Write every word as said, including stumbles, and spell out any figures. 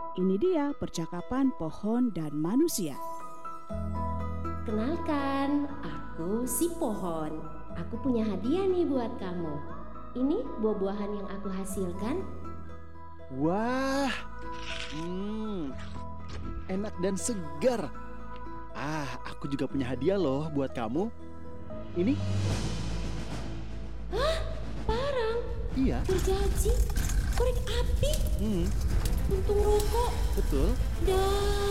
Ini dia percakapan pohon dan manusia. Kenalkan, aku si pohon. Aku punya hadiah nih buat kamu. Ini buah-buahan yang aku hasilkan. Wah, hmm, enak dan segar. Ah, aku juga punya hadiah loh buat kamu. Ini? Parang, Iya. gergaji, korek api, Hmm, puntung rokok, betul. dan